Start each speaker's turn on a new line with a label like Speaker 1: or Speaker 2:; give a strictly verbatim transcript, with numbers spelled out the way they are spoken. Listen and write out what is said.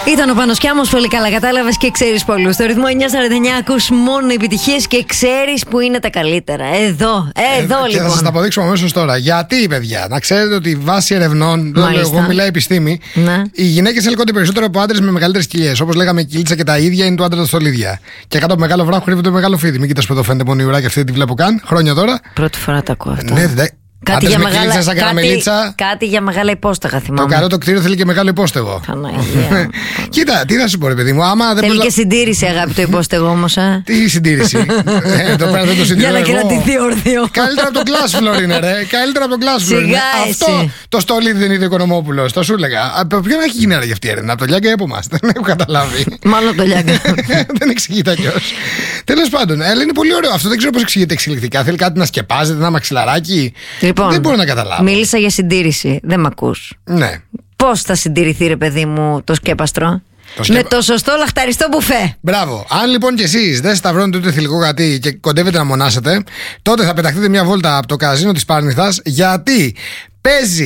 Speaker 1: Ήταν ο Πανοσκιάμος, πολύ καλά κατάλαβες και ξέρεις πολλούς. Στο ρυθμό εννιά σαράντα εννιά ακούς μόνο επιτυχίες και ξέρεις που είναι τα καλύτερα. Εδώ, εδώ
Speaker 2: ε,
Speaker 1: λοιπόν.
Speaker 2: Και θα σας τα αποδείξουμε αμέσως τώρα. Γιατί, παιδιά, να ξέρετε ότι βάσει ερευνών, δεν λέω εγώ, μιλάει επιστήμη, ναι. Οι γυναίκες ελκώνται περισσότερο από άντρες με μεγαλύτερες κοιλιές. Όπως λέγαμε, η κυλίτσα και τα ίδια είναι του άντρα τα στολίδια. Και κάτω από μεγάλο βράχο κρύβεται το μεγάλο φίδι. Μην κοιτάς που εδώ φαίνεται μόνο η ουρά και αυτή τη βλέπω καν. Χρόνια τώρα.
Speaker 1: Πρώτη φορά τα ακούω αυτό.
Speaker 2: Ναι, δε...
Speaker 1: Κάτι για, μεγάλα, κάτι, κάτι για μεγάλα υπόστεγα, θυμάμαι.
Speaker 2: Το καρότο κτίριο θέλει και μεγάλο υπόστεγο. Κοίτα, τι να σου πω, ρε παιδί μου. Άμα δεν
Speaker 1: θέλει και συντήρηση, αγάπη, το υπόστεγο όμως. Ε?
Speaker 2: Τι συντήρηση. ε, το πέρα δεν το συντηρώ.
Speaker 1: Για να κρατηθεί όρθιο.
Speaker 2: Καλύτερα από τον glass floor είναι, ρε. Καλύτερα από τον glass floor. Αυτό το στολίδι δεν είναι Οικονομόπουλος. Το σου έλεγα. Από ποιον έχει γίνει άρα για αυτή η έρευνα. Από το Λιάγκα ή από εμάς. Δεν έχω καταλάβει.
Speaker 1: Μάλλον το Λιάγκα.
Speaker 2: Δεν εξηγείται αλλιώς. Τέλος πάντων, αλλά είναι πολύ ωραίο αυτό. Δεν ξέρω πώς εξηγείται εξελικτικά. Θέλει κάτι να σκεπάζεται, ένα μαξιλαράκι.
Speaker 1: Λοιπόν,
Speaker 2: δεν μπορώ να καταλάβω.
Speaker 1: Μίλησα για συντήρηση. Δεν μ' ακούς.
Speaker 2: Ναι.
Speaker 1: Πώς θα συντηρηθεί, ρε παιδί μου, το σκέπαστρο? Το σκέπα... Με το σωστό λαχταριστό μπουφέ.
Speaker 2: Μπράβο. Αν λοιπόν κι εσείς δεν σταυρώνετε ούτε θηλυκό γατί και κοντεύετε να μονάσετε, τότε θα πεταχτείτε μια βόλτα από το καζίνο της Πάρνηθας, γιατί παίζει